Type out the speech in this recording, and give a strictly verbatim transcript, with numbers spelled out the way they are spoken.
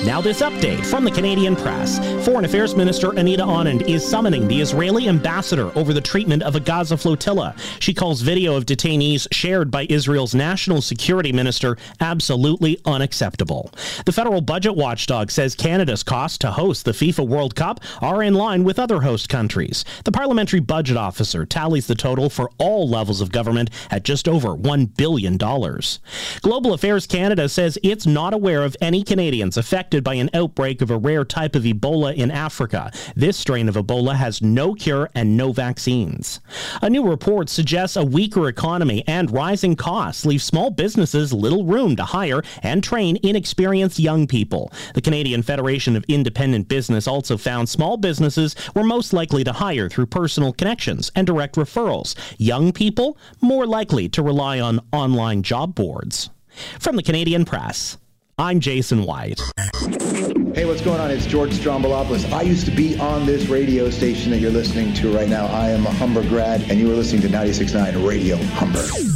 Now this update from the Canadian Press. Foreign Affairs Minister Anita Anand is summoning the Israeli ambassador over the treatment of a Gaza flotilla. She calls video of detainees shared by Israel's national security minister absolutely unacceptable. The federal budget watchdog says Canada's costs to host the FIFA World Cup are in line with other host countries. The parliamentary budget officer tallies the total for all levels of government at just over one billion dollars. Global Affairs Canada says it's not aware of any Canadians affected by an outbreak of a rare type of Ebola in Africa. This strain of Ebola has no cure and no vaccines. A new report suggests a weaker economy and rising costs leave small businesses little room to hire and train inexperienced young people. The Canadian Federation of Independent Business also found small businesses were most likely to hire through personal connections and direct referrals. Young people more likely to rely on online job boards. From the Canadian Press, I'm Jason White. Hey, what's going on? It's George Strombolopoulos. I used to be on this radio station that you're listening to right now. I am a Humber grad, and you are listening to ninety-six point nine Radio Humber.